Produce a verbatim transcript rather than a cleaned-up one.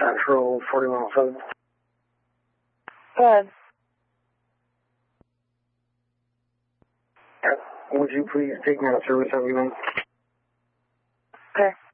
Central forty-one oh seven. Go ahead. Would you please take me out of service everyone? Okay.